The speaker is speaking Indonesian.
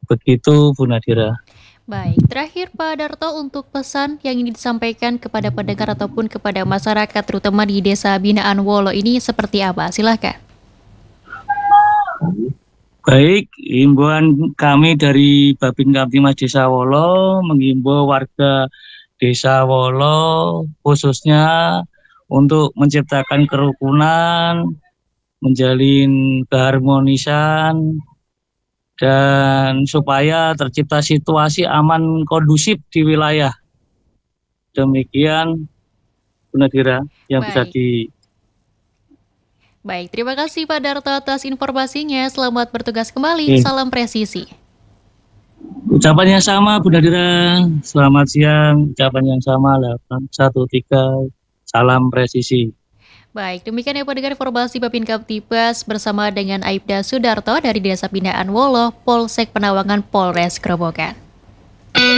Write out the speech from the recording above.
Begitu Bu Nadira. Baik, terakhir Pak Darto untuk pesan yang ingin disampaikan kepada pendengar ataupun kepada masyarakat terutama di Desa Binaan Wolo ini seperti apa? Silahkan. Baik, himbauan kami dari Babin Kamtimas Desa Wolo menghimbau warga Desa Wolo khususnya untuk menciptakan kerukunan, menjalin keharmonisan, dan supaya tercipta situasi aman kondusif di wilayah. Demikian Bu Nadira yang bisa Baik. di. Baik, terima kasih Pak Darto atas informasinya. Selamat bertugas kembali. Oke. Salam presisi. Ucapan yang sama Bu Nadira, selamat siang, ucapan yang sama 813, salam presisi. Baik, demikian ya pendengar informasi Babin Kamtibas bersama dengan Aibda Sudarto dari Desa Binaan Wolo, Polsek Penawangan Polres Grobogan.